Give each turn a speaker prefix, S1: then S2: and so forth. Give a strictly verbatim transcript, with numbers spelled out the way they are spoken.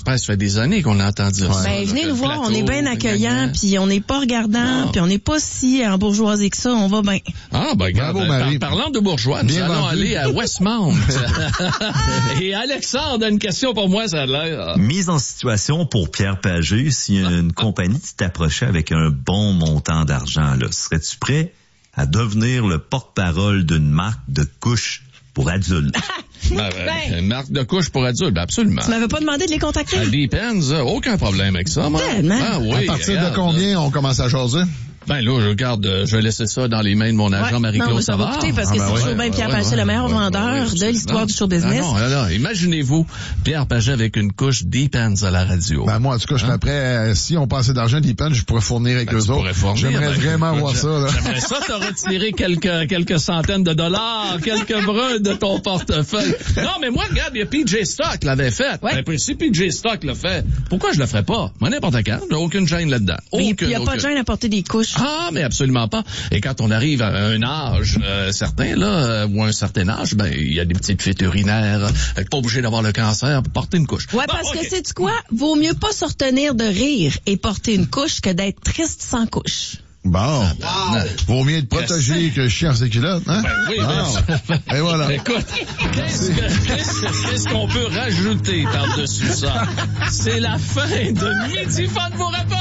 S1: Express, ça fait des années qu'on entend dire ça.
S2: Ben,
S1: là,
S2: venez
S1: que
S2: nous
S1: le
S2: voir, on
S1: plateau,
S2: est bien accueillants, puis on n'est pas regardant,
S1: Non.
S2: puis on n'est pas si embourgeoisé que ça, on va bien.
S1: Ah, ben, regarde,
S3: Bravo,
S1: par-
S3: Marie.
S1: parlant de bourgeois, nous
S3: Bien
S1: allons
S3: vendu.
S1: aller à Westmount. Et Alexandre a une question pour moi, ça a l'air.
S4: Mise en situation pour Pierre Pagé, si une compagnie t'approchait avec un bon montant d'argent, là, serais-tu prêt à devenir le porte-parole d'une marque de couches pour adultes?
S1: Ben, ben, une marque de couche pour adultes, ben, absolument.
S2: Tu m'avais pas demandé de les contacter?
S1: À Depends, euh, aucun problème avec ça, moi.
S2: Tellement.
S1: Ah, oui,
S3: À partir
S1: regarde,
S3: de combien on commence à jaser?
S1: Ben là, je regarde, euh, je vais laisser ça dans les mains de mon agent
S2: Ouais.
S1: Marie-Claude
S2: Non, mais ça va
S1: Savard.
S2: coûter parce que
S3: Ah, ben
S2: c'est
S3: ouais,
S2: toujours bien Pierre
S1: ouais,
S2: Pagé,
S1: ouais,
S2: le meilleur
S1: ouais,
S2: vendeur
S1: ouais,
S2: de l'histoire du show business.
S1: Non, non, non, imaginez-vous Pierre Pagé avec une couche Depends à la radio.
S3: Ben, moi, en tout cas, je suis prêt, euh, si on passait d'argent, Depends, je pourrais fournir avec
S1: Ben,
S3: eux
S1: tu
S3: autres.
S1: pourrais fournir,
S3: J'aimerais
S1: ben,
S3: vraiment
S1: écoute,
S3: voir
S1: j'a-
S3: ça, là.
S1: J'aimerais ça te retirer quelques, quelques centaines de dollars, quelques bruns de ton portefeuille. Non, mais moi, regarde, il y a P J Stock l'avait fait.
S2: Ouais.
S1: Ben, si P J Stock l'a fait, pourquoi je le ferais pas? Moi, n'importe quand, j'ai aucune gêne là-dedans.
S2: Il
S1: Aucune,
S2: n'y a pas de
S1: aucune.
S2: gêne à porter des couches.
S1: Ah, mais absolument pas. Et quand on arrive à un âge euh, certain, là, euh, ou un certain âge, ben il y a des petites fuites urinaires, euh, pas obligé d'avoir le cancer pour porter une couche.
S2: Ouais,
S1: Bon,
S2: parce
S1: ok.
S2: que sais-tu quoi? Vaut mieux pas se retenir de rire et porter une couche que d'être triste sans couche.
S3: Bon.
S1: Non.
S3: Vaut mieux être protégé que chier en ses culottes, hein?
S1: Ben oui,
S3: Ah. Et voilà.
S1: Écoute, qu'est-ce que- qu'est-ce qu'est-ce qu'on peut rajouter par-dessus ça? C'est la fin de Midi Fun vous répond!